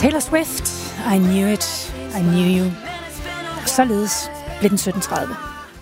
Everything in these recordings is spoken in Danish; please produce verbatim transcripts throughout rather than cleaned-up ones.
Taylor Swift, I knew it, I knew you. Således blev den sytten tredive.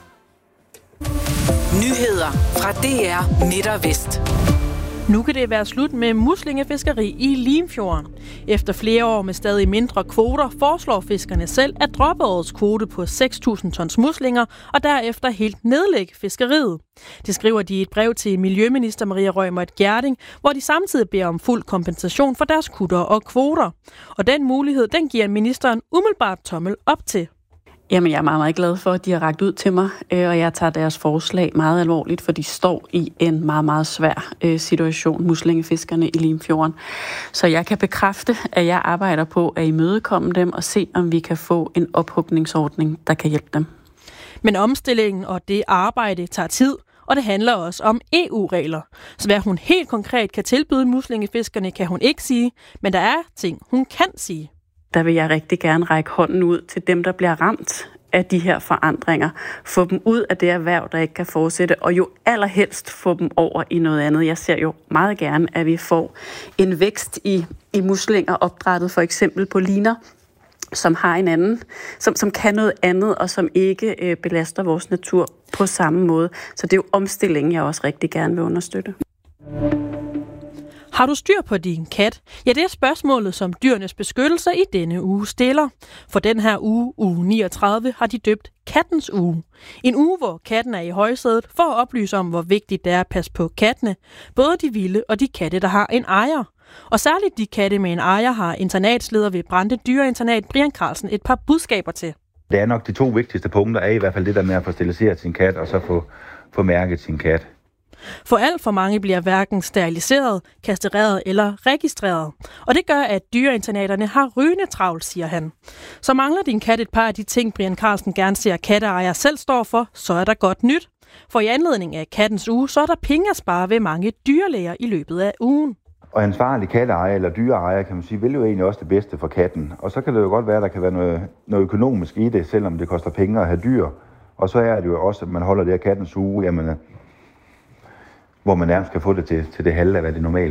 Nyheder fra D R Midt og Vest. Nu kan det være slut med muslingefiskeri i Limfjorden. Efter flere år med stadig mindre kvoter, foreslår fiskerne selv at droppe årets kvote på seks tusind tons muslinger, og derefter helt nedlægge fiskeriet. Det skriver de i et brev til Miljøminister Maria Reumert Gjerding, hvor de samtidig beder om fuld kompensation for deres kutter og kvoter. Og den mulighed, den giver ministeren umiddelbart tommel op til. Jamen, jeg er meget, meget glad for, at de har rakt ud til mig, og jeg tager deres forslag meget alvorligt, for de står i en meget, meget svær situation, muslingefiskerne i Limfjorden. Så jeg kan bekræfte, at jeg arbejder på at imødekomme dem og se, om vi kan få en ophugningsordning, der kan hjælpe dem. Men omstillingen og det arbejde tager tid, og det handler også om E U-regler. Så hvad hun helt konkret kan tilbyde muslingefiskerne, kan hun ikke sige, men der er ting, hun kan sige. Der vil jeg rigtig gerne række hånden ud til dem, der bliver ramt af de her forandringer. Få dem ud af det erhverv, der ikke kan fortsætte, og jo allerhelst få dem over i noget andet. Jeg ser jo meget gerne, at vi får en vækst i, i muslinger opdrættet for eksempel på liner, som har en anden, som, som kan noget andet, og som ikke øh, belaster vores natur på samme måde. Så det er jo omstillingen, jeg også rigtig gerne vil understøtte. Har du styr på din kat? Ja, det er spørgsmålet, som Dyrenes Beskyttelse i denne uge stiller. For den her uge, uge niogtredive, har de døbt Kattens Uge. En uge, hvor katten er i højsædet for at oplyse om, hvor vigtigt det er at passe på kattene. Både de vilde og de katte, der har en ejer. Og særligt de katte med en ejer har internatsleder ved Brande Dyreinternat Brian Carlsen et par budskaber til. Det er nok de to vigtigste punkter, er i hvert fald det der med at få steriliseret sin kat, og så få, få mærket sin kat. For alt for mange bliver hverken steriliseret, kastreret eller registreret. Og det gør, at dyreinternaterne har rygende travlt, siger han. Så mangler din kat et par af de ting, Brian Carlsen gerne ser, at katteejere selv står for, så er der godt nyt. For i anledning af Kattens Uge, så er der penge at spare ved mange dyrlæger i løbet af ugen. Og ansvarlig katteejer eller dyreejer, kan man sige, vil jo egentlig også det bedste for katten. Og så kan det jo godt være, at der kan være noget, noget økonomisk i det, selvom det koster penge at have dyr. Og så er det jo også, at man holder det her Kattens Uge, jamen, hvor man nærmest kan få det til, til det halve af, hvad det normalt